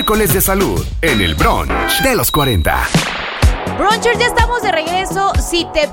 miércoles de salud en el brunch de los 40. Brunchers, ya estamos de regreso. Si te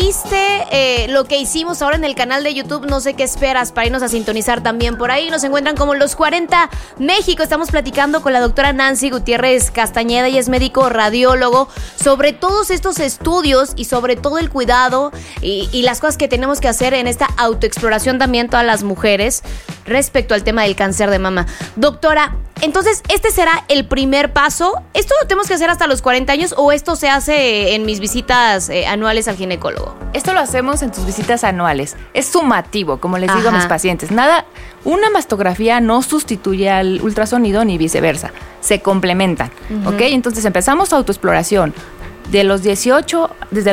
perdiste lo que hicimos ahora en el canal de YouTube, no sé qué esperas para irnos a sintonizar también por ahí. Nos encuentran como Los 40 México. Estamos platicando con la doctora Nancy Gutiérrez Castañeda, y es médico radiólogo, sobre todos estos estudios y sobre todo el cuidado y las cosas que tenemos que hacer en esta autoexploración también todas las mujeres respecto al tema del cáncer de mama. Doctora, entonces, ¿este será el primer paso? ¿Esto lo tenemos que hacer hasta los 40 años o esto se hace en mis visitas anuales al ginecólogo? Esto lo hacemos en tus visitas anuales. Es sumativo, como les digo a mis pacientes. Una mastografía no sustituye al ultrasonido ni viceversa. Se complementan, ¿ok? Entonces empezamos autoexploración. Desde los 18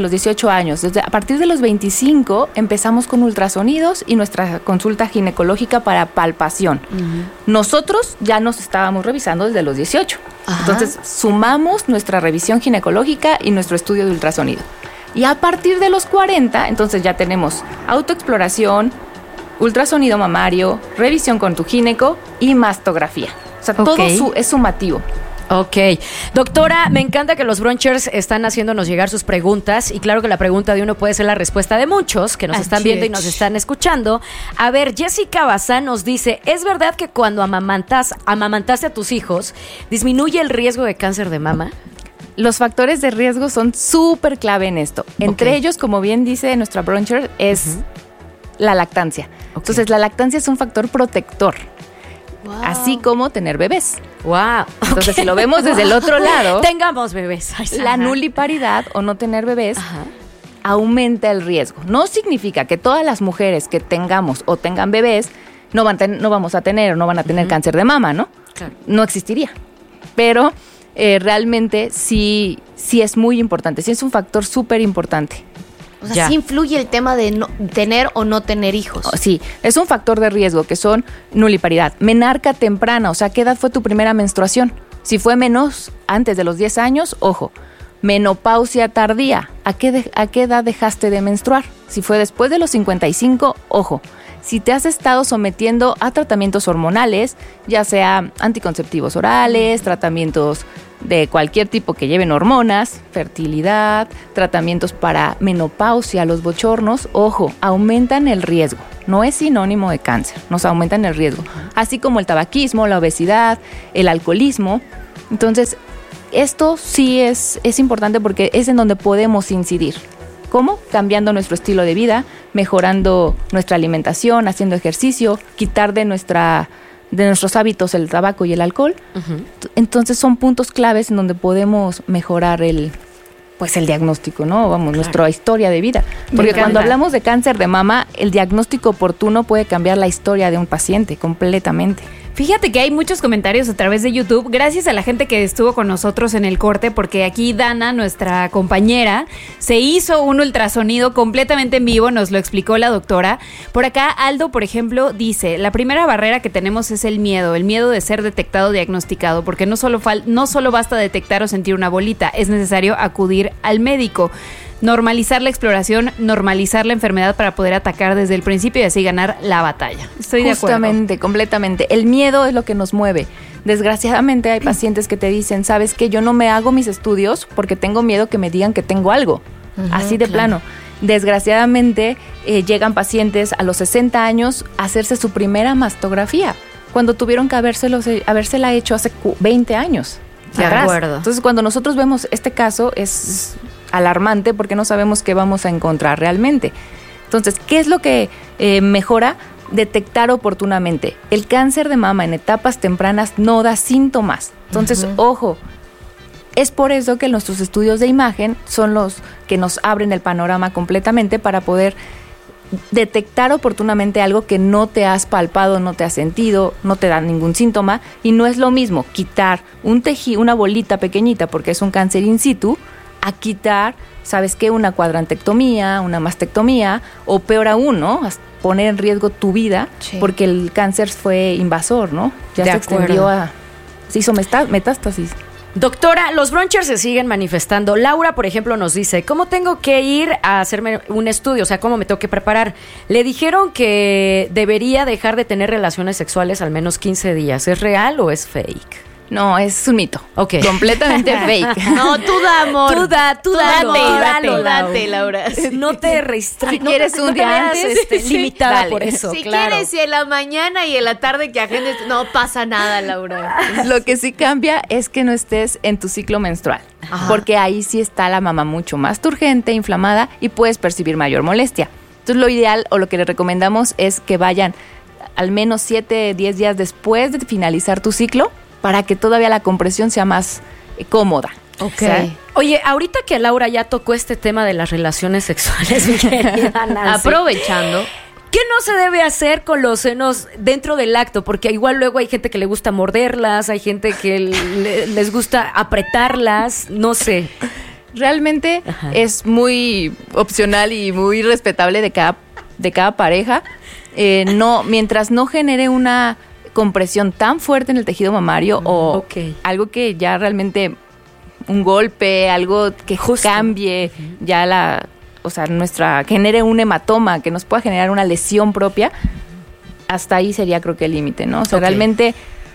años, a partir de los 25 empezamos con ultrasonidos y nuestra consulta ginecológica para palpación. Nosotros ya nos estábamos revisando desde los 18. Entonces sumamos nuestra revisión ginecológica y nuestro estudio de ultrasonido. Y a partir de los 40, entonces ya tenemos autoexploración, ultrasonido mamario, revisión con tu gineco y mastografía. O sea, todo es sumativo. Ok. Doctora, me encanta que los brunchers están haciéndonos llegar sus preguntas, y claro que la pregunta de uno puede ser la respuesta de muchos que nos están viendo y nos están escuchando. A ver, Jessica Bazán nos dice, ¿es verdad que cuando amamantaste a tus hijos disminuye el riesgo de cáncer de mama? Los factores de riesgo son súper clave en esto. Entre ellos, como bien dice nuestra bruncher, es la lactancia. Entonces, la lactancia es un factor protector. Wow. Así como tener bebés. Wow. Entonces, si lo vemos desde el otro lado, tengamos bebés. La nuliparidad o no tener bebés aumenta el riesgo. No significa que todas las mujeres que tengamos o tengan bebés no vamos a tener o no van a tener cáncer de mama, ¿no? Claro. No existiría. Pero realmente sí es muy importante. Sí es un factor súper importante. O sea, sí influye el tema de no tener o no tener hijos. Sí, es un factor de riesgo que son nuliparidad. Menarca temprana, o sea, ¿qué edad fue tu primera menstruación? Si fue menos antes de los 10 años, ojo. Menopausia tardía, ¿a qué edad dejaste de menstruar? Si fue después de los 55, ojo. Si te has estado sometiendo a tratamientos hormonales, ya sea anticonceptivos orales, tratamientos de cualquier tipo que lleven hormonas, fertilidad, tratamientos para menopausia, los bochornos, ojo, aumentan el riesgo. No es sinónimo de cáncer, nos aumentan el riesgo. Así como el tabaquismo, la obesidad, el alcoholismo. Entonces, esto sí es importante porque es en donde podemos incidir. ¿Cómo? Cambiando nuestro estilo de vida, mejorando nuestra alimentación, haciendo ejercicio, quitar de nuestros hábitos el tabaco y el alcohol. Entonces son puntos claves en donde podemos mejorar el diagnóstico, ¿no? Vamos, nuestra historia de vida. Porque cuando hablamos de cáncer de mama, el diagnóstico oportuno puede cambiar la historia de un paciente completamente. Fíjate que hay muchos comentarios a través de YouTube, gracias a la gente que estuvo con nosotros en el corte, porque aquí Dana, nuestra compañera, se hizo un ultrasonido completamente en vivo, nos lo explicó la doctora. Por acá Aldo, por ejemplo, dice, la primera barrera que tenemos es el miedo de ser detectado o diagnosticado, porque no solo basta detectar o sentir una bolita, es necesario acudir al médico. Normalizar la exploración, normalizar la enfermedad para poder atacar desde el principio y así ganar la batalla. Estoy de acuerdo. Justamente, completamente. El miedo es lo que nos mueve. Desgraciadamente hay pacientes que te dicen, ¿sabes qué? Yo no me hago mis estudios porque tengo miedo que me digan que tengo algo. Así de plano. Desgraciadamente llegan pacientes a los 60 años a hacerse su primera mastografía, cuando tuvieron que habérsela hecho hace 20 años. De acuerdo. Entonces, cuando nosotros vemos este caso, es alarmante porque no sabemos qué vamos a encontrar realmente. Entonces, ¿qué es lo que mejora? Detectar oportunamente. El cáncer de mama en etapas tempranas no da síntomas. Entonces, ojo, es por eso que nuestros estudios de imagen son los que nos abren el panorama completamente para poder detectar oportunamente algo que no te has palpado, no te has sentido, no te da ningún síntoma, y no es lo mismo quitar un tejido, una bolita pequeñita porque es un cáncer in situ, a quitar, ¿sabes qué? Una cuadrantectomía, una mastectomía, o peor aún, ¿no? Poner en riesgo tu vida porque el cáncer fue invasor, ¿no? Ya se extendió se hizo metástasis. Doctora, los brunchers se siguen manifestando. Laura, por ejemplo, nos dice, ¿cómo tengo que ir a hacerme un estudio? O sea, ¿cómo me tengo que preparar? Le dijeron que debería dejar de tener relaciones sexuales al menos 15 días. ¿Es real o es fake? No, es un mito. Ok. Completamente fake. No, tú da, amor. Tú date, Laura. No te restringas. Si quieres un día antes, limitada dale. por eso, Si claro. quieres, y en la mañana y en la tarde que agendes, no pasa nada, Laura. Lo que sí cambia es que no estés en tu ciclo menstrual, porque ahí sí está la mamá mucho más turgente, inflamada y puedes percibir mayor molestia. Entonces lo ideal o lo que les recomendamos es que vayan al menos 7, 10 días después de finalizar tu ciclo para que todavía la compresión sea más cómoda. Ok. O sea, Oye, ahorita que Laura ya tocó este tema de las relaciones sexuales, mi querida Nancy, Aprovechando. ¿qué no se debe hacer con los senos dentro del acto? Porque igual luego hay gente que le gusta morderlas, hay gente que les gusta apretarlas, no sé. realmente Ajá. es muy opcional y muy respetable de cada pareja. No, mientras no genere una compresión tan fuerte en el tejido mamario o Ok. algo que ya realmente un golpe, algo que Justo. cambie ya genere un hematoma, que nos pueda generar una lesión propia, hasta ahí sería creo que el límite, ¿no? O sea, Ok. realmente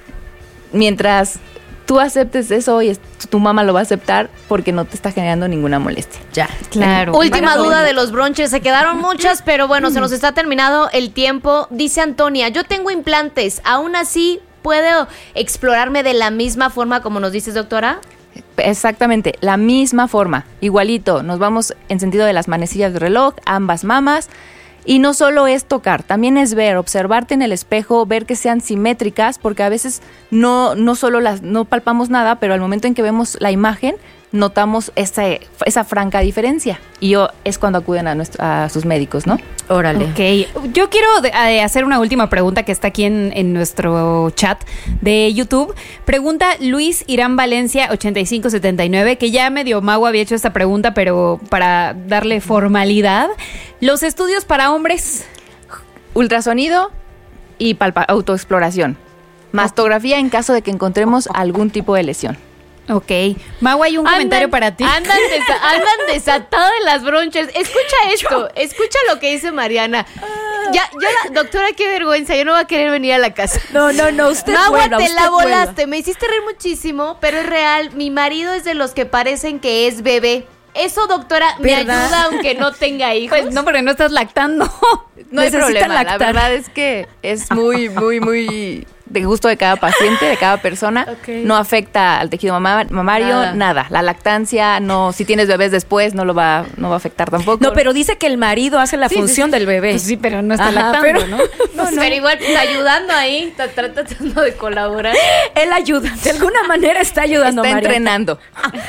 mientras tú aceptes eso y tu mamá lo va a aceptar porque no te está generando ninguna molestia. Ya. Claro. Última Maratón. duda de los brunches. Se quedaron muchas, pero bueno, se nos está terminando el tiempo. Dice Antonia, yo tengo implantes, aún así puedo explorarme de la misma forma como nos dices, doctora. Exactamente, la misma forma, igualito, nos vamos en sentido de las manecillas de reloj, ambas mamas, y no solo es tocar, también es ver, observarte en el espejo, ver que sean simétricas, porque a veces no palpamos nada, pero al momento en que vemos la imagen, notamos esa franca diferencia, y es cuando acuden a sus médicos, ¿no? Órale. Ok, yo quiero hacer una última pregunta que está aquí en nuestro chat de YouTube. Pregunta Luis Irán Valencia 8579, que ya medio mago había hecho esta pregunta, pero para darle formalidad. ¿Los estudios para hombres? Ultrasonido y autoexploración, mastografía en caso de que encontremos algún tipo de lesión. Ok. Mago, hay un comentario para ti. Andan desatadas las bronches. Escucha lo que dice Mariana. Doctora, qué vergüenza, yo no voy a querer venir a la casa. No, usted Magua, vuelva, te usted la vuelva. volaste, me hiciste reír muchísimo, pero es real, mi marido es de los que parecen que es bebé. Eso, doctora, me ¿Verdad? ayuda aunque no tenga hijos. Pues no, porque no estás lactando. No hay Necesitan problema, la lactar. verdad es que es muy, muy, muy de gusto de cada paciente, de cada persona. Ok. No afecta al tejido mamario, nada. La lactancia, no, si tienes bebés después, no va a afectar tampoco. No, pero dice que el marido hace la función del bebé. Pues sí, pero no está Ajá, lactando, pero- ¿no? Pero igual, pues, ayudando ahí, tratando de colaborar. Él ayuda, de alguna manera está ayudando está a Mariana. entrenando.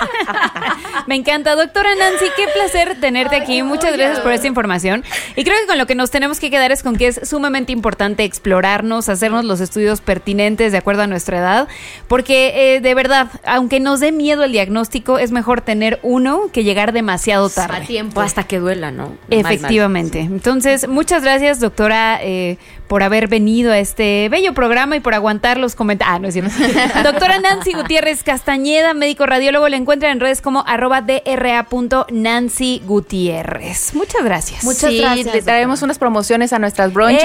Me encanta. Doctora Nancy, qué placer tenerte aquí. Muchas gracias por esta información. Y creo que con lo que nos tenemos que quedar es con que es sumamente importante explorarnos, hacernos los estudios pertinentes de acuerdo a nuestra edad, porque de verdad, aunque nos dé miedo el diagnóstico, es mejor tener uno que llegar demasiado tarde. A tiempo. O hasta que duela, ¿no? Efectivamente. Entonces, muchas gracias, doctora, por haber venido a este bello programa y por aguantar los comentarios. No es cierto. Doctora Nancy Gutiérrez Castañeda, médico radiólogo, le encuentran en redes como @dra.Nancy Gutiérrez. Muchas gracias. Muchas gracias, Le traemos unas promociones a nuestras brunchers.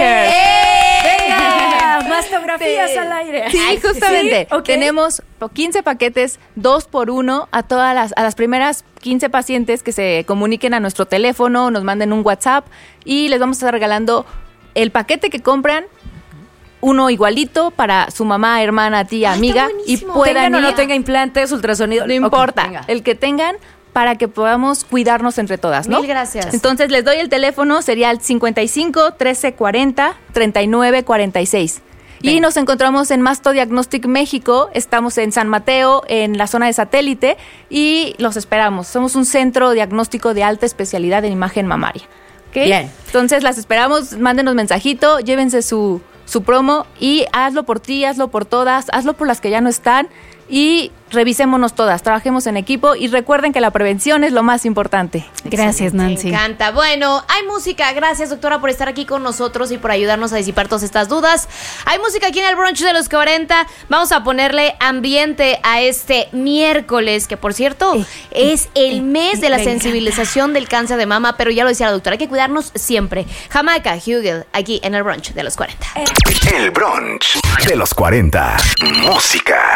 ¡Venga! Mastografías al aire. Sí, justamente. Sí, ok. Tenemos 15 paquetes 2x1 a las primeras 15 pacientes que se comuniquen a nuestro teléfono, nos manden un WhatsApp y les vamos a estar regalando el paquete que compran, uno igualito para su mamá, hermana, tía, amiga, y puedan Tengan o no ir. tenga implantes, ultrasonido. No Ok, importa, venga. el que tengan, para que podamos cuidarnos entre todas, ¿no? Mil gracias. Entonces les doy el teléfono, sería el 55 1340 3946. Y nos encontramos en Masto Diagnostic México, estamos en San Mateo, en la zona de satélite, y los esperamos. Somos un centro diagnóstico de alta especialidad en imagen mamaria. ¿Ok? Bien. Entonces las esperamos, mándenos mensajito, llévense su promo y hazlo por ti, hazlo por todas, hazlo por las que ya no están y revisémonos todas, trabajemos en equipo y recuerden que la prevención es lo más importante. Gracias, Nancy. Me encanta. Bueno, hay música. Gracias, doctora, por estar aquí con nosotros y por ayudarnos a disipar todas estas dudas. Hay música aquí en el brunch de los 40. Vamos a ponerle ambiente a este miércoles, que por cierto es el mes de la sensibilización del cáncer de mama, pero ya lo decía la doctora, hay que cuidarnos siempre. Jamaica, Hugel, aquí en el brunch de los 40. El brunch de los 40. Música.